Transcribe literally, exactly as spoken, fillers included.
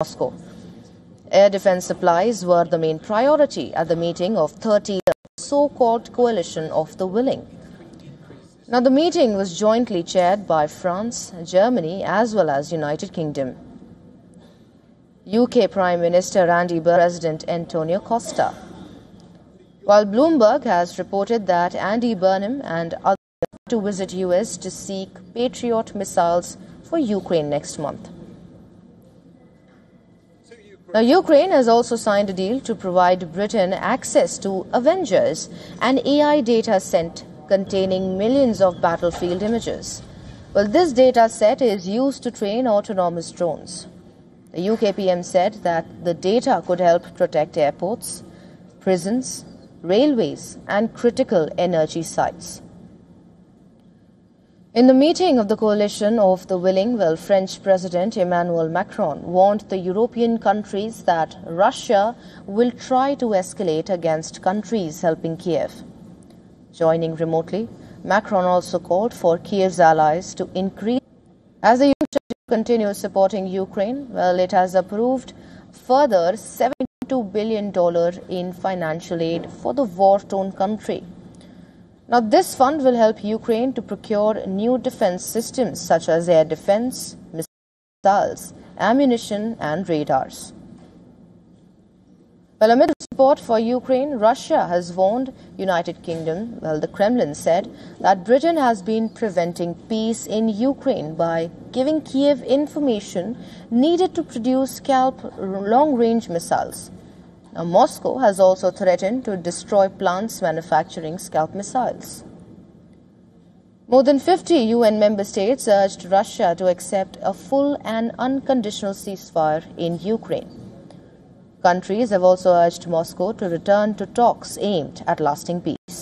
Moscow. Air defense supplies were the main priority at the meeting of thirty so-called Coalition of the Willing. Now, the meeting was jointly chaired by France, Germany as well as United Kingdom. U K Prime Minister Andy Burnham, President Antonio Costa. While Bloomberg has reported that Andy Burnham and others to visit U S to seek Patriot missiles for Ukraine next month. Now, Ukraine has also signed a deal to provide Britain access to Avengers, an A I data set containing millions of battlefield images. Well, this data set is used to train autonomous drones. The U K P M said that the data could help protect airports, prisons, railways and critical energy sites. In the meeting of the Coalition of the Willing, well, French President Emmanuel Macron warned the European countries that Russia will try to escalate against countries helping Kiev. Joining remotely, Macron also called for Kiev's allies to increase. As the U K continues supporting Ukraine, well, it has approved further seventy-two billion dollars in financial aid for the war-torn country. Now, this fund will help Ukraine to procure new defense systems such as air defense, missiles, ammunition and radars. Well, amid support for Ukraine, Russia has warned United Kingdom. Well, the Kremlin said that Britain has been preventing peace in Ukraine by giving Kiev information needed to produce Scalp long-range missiles. Now, Moscow has also threatened to destroy plants manufacturing Scalp missiles. More than fifty U N member states urged Russia to accept a full and unconditional ceasefire in Ukraine. Countries have also urged Moscow to return to talks aimed at lasting peace.